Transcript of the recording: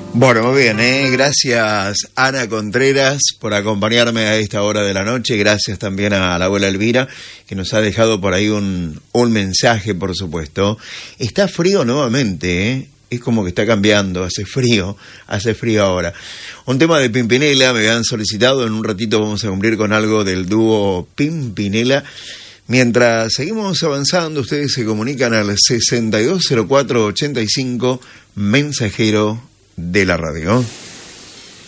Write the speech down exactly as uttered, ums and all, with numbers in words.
Bueno, muy bien, ¿eh? Gracias Ana Contreras por acompañarme a esta hora de la noche. Gracias también a la abuela Elvira, que nos ha dejado por ahí un, un mensaje, por supuesto. Está frío nuevamente, ¿eh? Es como que está cambiando, hace frío, hace frío ahora. Un tema de Pimpinela, me habían solicitado, en un ratito vamos a cumplir con algo del dúo Pimpinela. Mientras seguimos avanzando, ustedes se comunican al sesenta y dos cero cuatro ochenta y cinco, mensajero de la radio.